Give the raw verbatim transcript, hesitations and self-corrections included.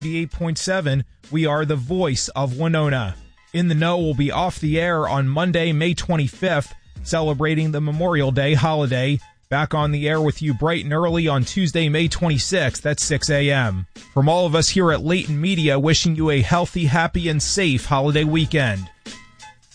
eight point seven, we are the voice of Winona. In the Know will be off the air on Monday, May twenty-fifth, celebrating the Memorial Day holiday. Back on the air with you bright and early on Tuesday, May twenty-sixth at six a.m. From all of us here at Layton Media, wishing you a healthy, happy, and safe holiday weekend.